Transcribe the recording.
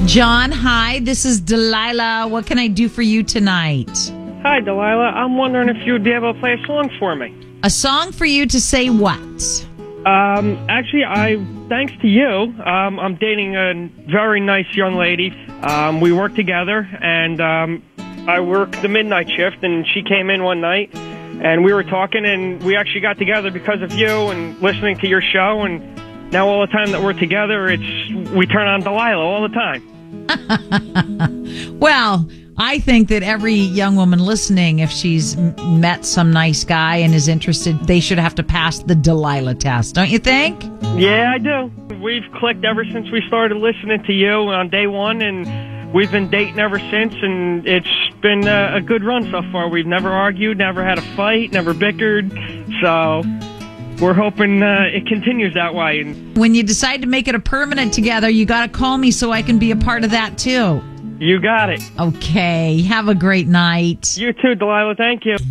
John, hi. This is Delilah. What can I do for you tonight? Hi, Delilah. I'm wondering if you would be able to play a song for me. A song for you to say what? Actually, thanks to you, I'm dating a very nice young lady. We work together, and I work the midnight shift, and she came in one night, and we were talking, and we actually got together because of you and listening to your show, and now all the time that we're together, we turn on Delilah all the time. Well, I think that every young woman listening, if she's met some nice guy and is interested, they should have to pass the Delilah test, don't you think? Yeah, I do. We've clicked ever since we started listening to you on day one, and we've been dating ever since, and it's been a good run so far. We've never argued, never had a fight, never bickered, so we're hoping it continues that way. When you decide to make it a permanent together, you got to call me so I can be a part of that too. You got it. Okay. Have a great night. You too, Delilah. Thank you.